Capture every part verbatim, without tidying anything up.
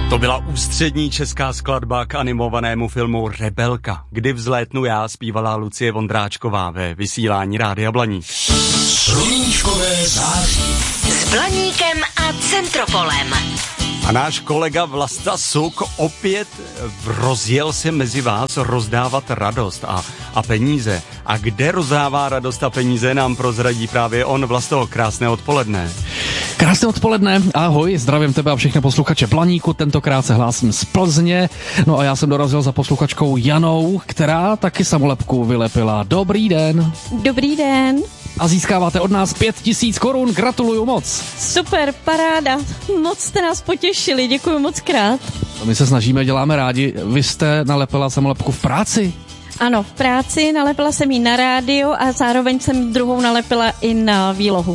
To byla ústřední česká skladba k animovanému filmu Rebelka, kdy vzlétnu já, zpívala Lucie Vondráčková ve vysílání Rádia Blaník. Sluníčkové září s Blaníkem a Centropolem. A náš kolega Vlasta Suk opět rozjel se mezi vás rozdávat radost a, a peníze. A kde rozdává radost a peníze, nám prozradí právě on. Vlasto, krásné odpoledne. Krásné odpoledne, ahoj, zdravím tebe a všechny posluchače Blaníku, tentokrát se hlásím z Plzně, no a já jsem dorazil za posluchačkou Janou, která taky samolepku vylepila. Dobrý den. Dobrý den. A získáváte od nás pět tisíc korun, gratuluju moc. Super, paráda, moc jste nás potěšili, děkuji moc krát. My se snažíme, děláme rádi, vy jste nalepila samolepku v práci? Ano, v práci, nalepila jsem ji na rádio a zároveň jsem druhou nalepila i na výlohu.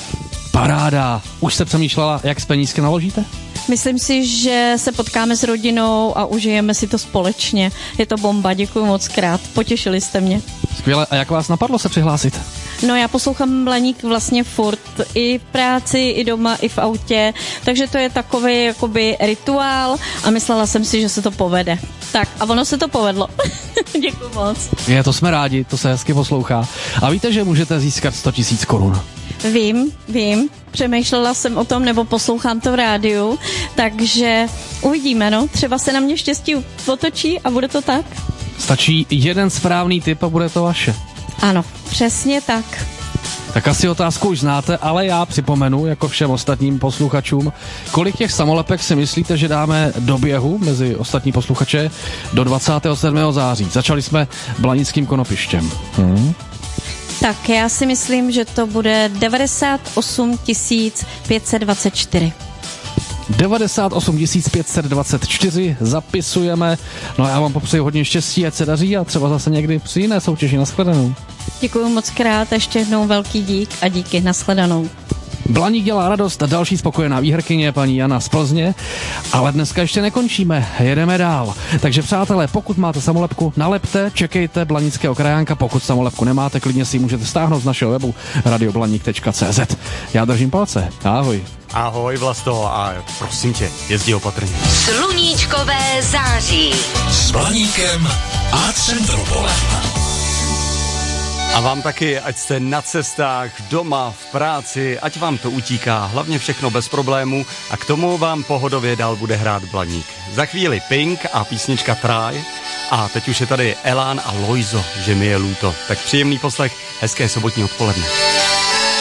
Paráda. Už jste přemýšlela, jak s penízky naložíte? Myslím si, že se potkáme s rodinou a užijeme si to společně. Je to bomba, děkuji moc krát, potěšili jste mě. Skvěle, a jak vás napadlo se přihlásit? No, já poslouchám Blaník vlastně furt, i v práci, i doma, i v autě, takže to je takový jakoby rituál a myslela jsem si, že se to povede. Tak a ono se to povedlo. Děkuji moc. Je, to jsme rádi, to se hezky poslouchá. A víte, že můžete získat sto tisíc korun? Vím, vím, přemýšlela jsem o tom, nebo poslouchám to v rádiu, takže uvidíme, no, třeba se na mě štěstí otočí a bude to tak. Stačí jeden správný tip a bude to vaše. Ano, přesně tak. Tak asi otázku už znáte, ale já připomenu, jako všem ostatním posluchačům, kolik těch samolepek si myslíte, že dáme do běhu mezi ostatní posluchače do dvacátého sedmého září. Začali jsme Blanickým Konopištěm. Hmm. Tak já si myslím, že to bude devadesát osm tisíc pět set dvacet čtyři. devadesát osm tisíc pět set dvacet čtyři zapisujeme. No a já vám popřeju hodně štěstí, ať se daří a třeba zase někdy při jiné soutěži. Nashledanou. Děkuju moc krát, ještě jednou velký dík a díky, nashledanou. Blaník dělá radost a další spokojená výherkyně paní Jana z Plzně, ale dneska ještě nekončíme, jedeme dál. Takže přátelé, pokud máte samolepku, nalepte, čekejte Blanického krajánka, pokud samolepku nemáte, klidně si ji můžete stáhnout z našeho webu radioblaník tečka cé zet. Já držím palce, ahoj. Ahoj Vlasto a prosím tě, jezdí opatrně. Sluníčkové září s Blaníkem a Centropolem. A vám taky, ať jste na cestách, doma, v práci, ať vám to utíká, hlavně všechno bez problémů a k tomu vám pohodově dál bude hrát Blaník. Za chvíli Pink a písnička Try a teď už je tady Elán a Loizo, že mi je lúto. Tak příjemný poslech, hezké sobotní odpoledne.